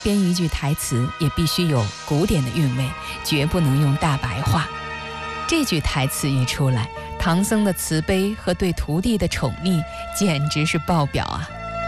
编一句台词也必须有古典的韵味，绝不能用大白话。这句台词一出来，唐僧的慈悲和对徒弟的宠溺简直是爆表啊！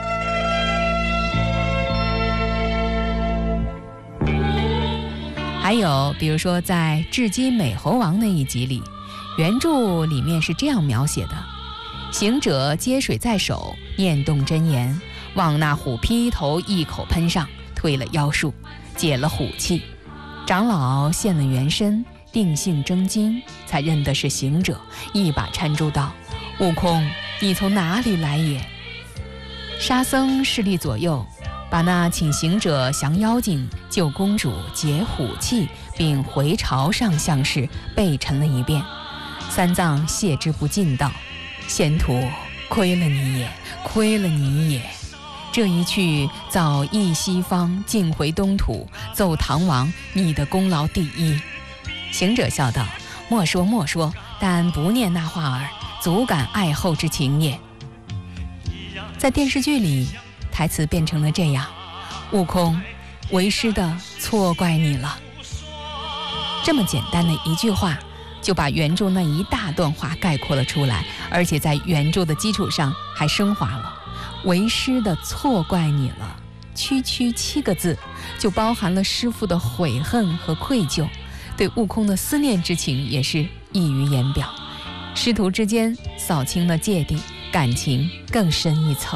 还有比如说在雉鸡美猴王那一集里，原著里面是这样描写的：行者接水在手，念动真言，望那虎劈头一口喷上，退了妖术，解了虎气。长老现了原身，定性真经，才认得是行者，一把搀住道：悟空，你从哪里来也？沙僧势力左右，把那请行者降妖精、救公主、解虎气，并回朝上相事背陈了一遍。三藏谢之不尽道：仙徒，亏了你也，亏了你也。这一去，早诣西方，尽回东土，奏唐王，你的功劳第一。行者笑道：莫说莫说，但不念那话儿，足感爱后之情也。在电视剧里，台词变成了这样：悟空，为师的错怪你了。这么简单的一句话，就把原著那一大段话概括了出来，而且在原著的基础上还升华了。为师的错怪你了，区区7个字，就包含了师父的悔恨和愧疚，对悟空的思念之情也是溢于言表。师徒之间扫清了芥蒂，感情更深一层。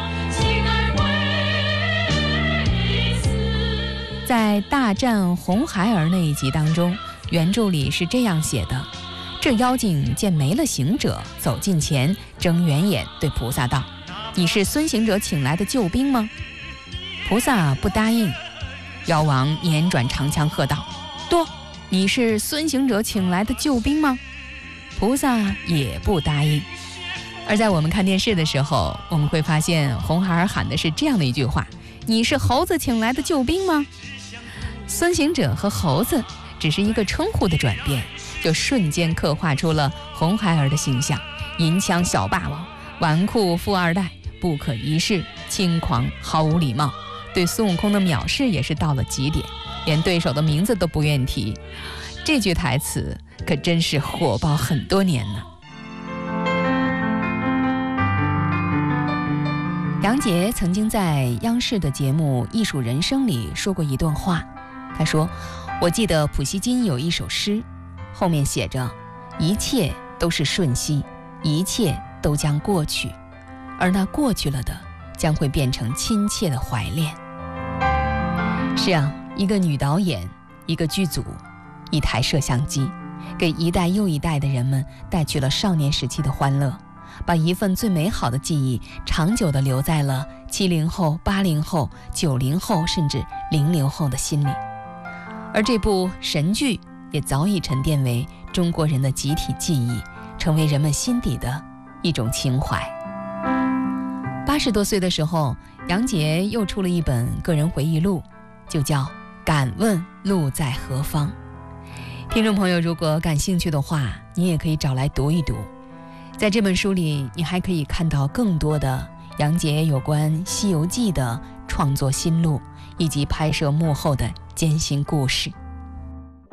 在大战红孩儿那一集当中，原著里是这样写的：这妖精见没了行者，走近前，睁圆眼对菩萨道：你是孙行者请来的救兵吗？菩萨不答应。妖王捻转长枪喝道：多，你是孙行者请来的救兵吗？菩萨也不答应。而在我们看电视的时候，我们会发现红孩儿喊的是这样的一句话：你是猴子请来的救兵吗？孙行者和猴子只是一个称呼的转变，就瞬间刻画出了红孩儿的形象：银枪小霸王，纨绔富二代，不可一世，轻狂，毫无礼貌。对孙悟空的藐视也是到了极点，连对手的名字都不愿提。这句台词可真是火爆很多年呢。杨洁曾经在央视的节目《艺术人生》里说过一段话，他说：我记得普希金有一首诗，后面写着：一切都是瞬息，一切都将过去，而那过去了的将会变成亲切的怀恋。是啊，一个女导演，一个剧组，一台摄像机，给一代又一代的人们带去了少年时期的欢乐，把一份最美好的记忆长久地留在了70后、80后、90后甚至00后的心里。而这部神剧也早已沉淀为中国人的集体记忆，成为人们心底的一种情怀。80多岁的时候，杨洁又出了一本个人回忆录，就叫《敢问路在何方》。听众朋友如果感兴趣的话，你也可以找来读一读。在这本书里，你还可以看到更多的杨洁有关《西游记》的创作心路，以及拍摄幕后的艰辛故事。